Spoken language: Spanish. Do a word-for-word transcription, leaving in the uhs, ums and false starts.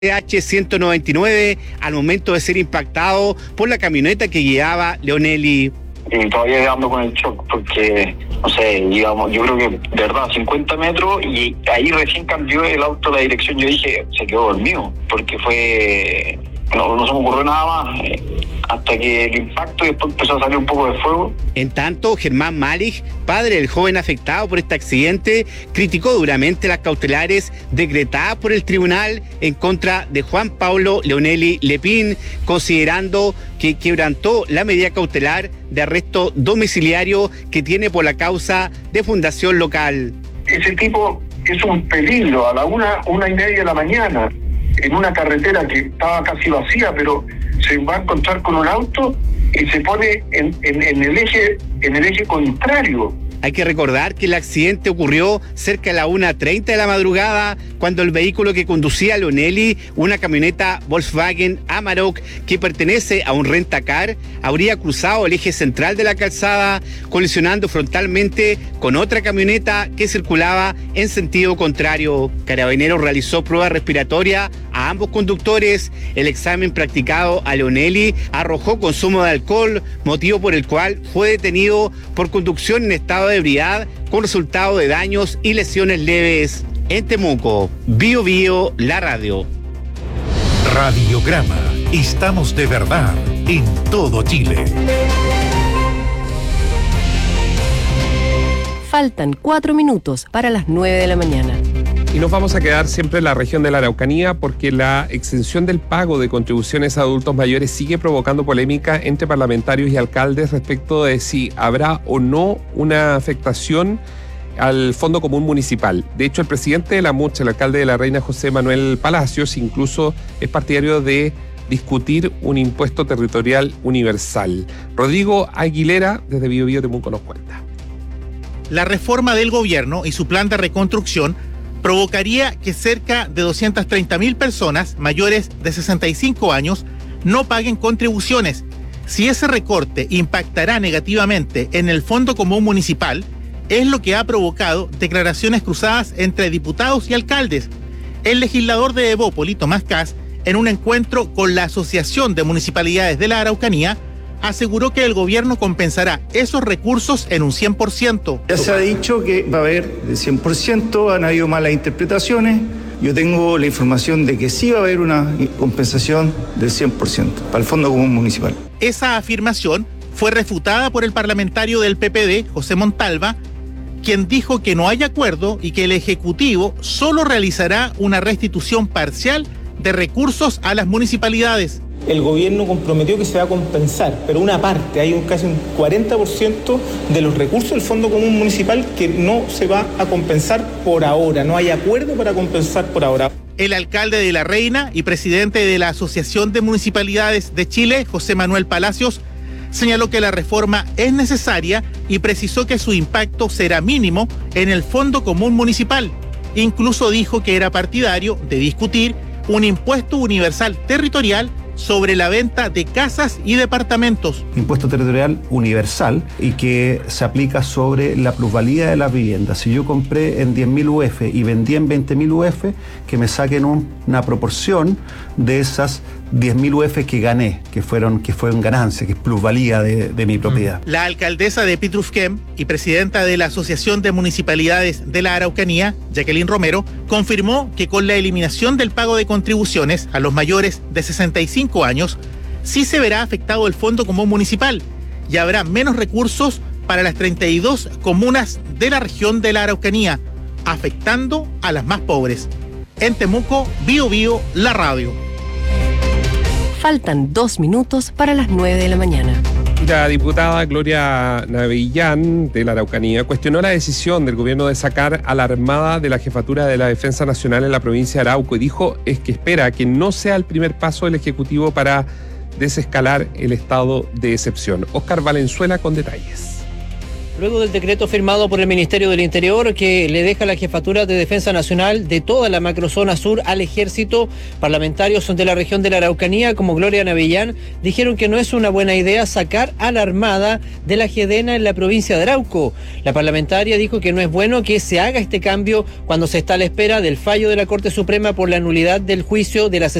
H ciento noventa y nueve al momento de ser impactado por la camioneta que guiaba Leonelli. Y todavía ando con el shock porque, no sé, digamos, yo creo que de verdad cincuenta metros y ahí recién cambió el auto la dirección. Yo dije, se quedó dormido porque fue, no, no se me ocurrió nada más eh, hasta que el impacto y después empezó a salir un poco de fuego. En tanto, Germán Malich, padre del joven afectado por este accidente, criticó duramente las cautelares decretadas por el tribunal en contra de Juan Pablo Leonelli Lepín, considerando que quebrantó la medida cautelar de arresto domiciliario que tiene por la causa de fundación local. Ese tipo es un peligro a la una, una y media de la mañana, en una carretera que estaba casi vacía, pero se va a encontrar con un auto y se pone en, en, en el eje, en el eje contrario. Hay que recordar que el accidente ocurrió cerca de la una treinta de la madrugada, cuando el vehículo que conducía a Leonelli, una camioneta Volkswagen Amarok que pertenece a un rentacar, habría cruzado el eje central de la calzada, colisionando frontalmente con otra camioneta que circulaba en sentido contrario. Carabineros realizó prueba respiratoria a ambos conductores. El examen practicado a Leonelli arrojó consumo de alcohol, motivo por el cual fue detenido por conducción en estado de ebriedad con resultado de daños y lesiones leves. En Temuco, Bio Bio, la radio. Radiograma. Estamos de verdad en todo Chile. Faltan cuatro minutos para las nueve de la mañana. Y nos vamos a quedar siempre en la región de la Araucanía porque la exención del pago de contribuciones a adultos mayores sigue provocando polémica entre parlamentarios y alcaldes respecto de si habrá o no una afectación al Fondo Común Municipal. De hecho, el presidente de la M U C H, el alcalde de La Reina, José Manuel Palacios, incluso es partidario de discutir un impuesto territorial universal. Rodrigo Aguilera, desde Bio Bio Temuco, nos cuenta. La reforma del gobierno y su plan de reconstrucción provocaría que cerca de doscientas treinta mil personas mayores de sesenta y cinco años no paguen contribuciones. Si ese recorte impactará negativamente en el Fondo Común Municipal, es lo que ha provocado declaraciones cruzadas entre diputados y alcaldes. El legislador de Evópoli, Tomás Kass, en un encuentro con la Asociación de Municipalidades de la Araucanía, aseguró que el gobierno compensará esos recursos en un cien por ciento. Ya se ha dicho que va a haber el cien por ciento, han habido malas interpretaciones. Yo tengo la información de que sí va a haber una compensación del cien por ciento para el Fondo Común Municipal. Esa afirmación fue refutada por el parlamentario del P P D, José Montalva, quien dijo que no hay acuerdo y que el Ejecutivo solo realizará una restitución parcial de recursos a las municipalidades. El gobierno comprometió que se va a compensar, pero una parte, hay un, casi un cuarenta por ciento de los recursos del Fondo Común Municipal que no se va a compensar por ahora, no hay acuerdo para compensar por ahora. El alcalde de La Reina y presidente de la Asociación de Municipalidades de Chile, José Manuel Palacios, señaló que la reforma es necesaria y precisó que su impacto será mínimo en el Fondo Común Municipal. Incluso dijo que era partidario de discutir un impuesto universal territorial sobre la venta de casas y departamentos. Impuesto territorial universal y que se aplica sobre la plusvalía de las viviendas. Si yo compré en diez mil U F y vendí en veinte mil U F, que me saquen un, una proporción de esas diez mil U F que gané, que fueron, que fueron ganancias, que es plusvalía de, de mi propiedad. La alcaldesa de Pitrufquén y presidenta de la Asociación de Municipalidades de la Araucanía, Jacqueline Romero, confirmó que con la eliminación del pago de contribuciones a los mayores de sesenta y cinco años, sí se verá afectado el Fondo Común Municipal y habrá menos recursos para las treinta y dos comunas de la región de la Araucanía, afectando a las más pobres. En Temuco, Bio Bio, la radio. Faltan dos minutos para las nueve de la mañana. La diputada Gloria Navillán de la Araucanía cuestionó la decisión del gobierno de sacar a la Armada de la Jefatura de la Defensa Nacional en la provincia de Arauco y dijo es que espera que no sea el primer paso del Ejecutivo para desescalar el estado de excepción. Óscar Valenzuela con detalles. Luego del decreto firmado por el Ministerio del Interior que le deja la jefatura de Defensa Nacional de toda la macrozona sur al Ejército, parlamentarios de la región de la Araucanía, como Gloria Navellán, dijeron que no es una buena idea sacar a la Armada de la Gedena en la provincia de Arauco. La parlamentaria dijo que no es bueno que se haga este cambio cuando se está a la espera del fallo de la Corte Suprema por la nulidad del juicio del asesinato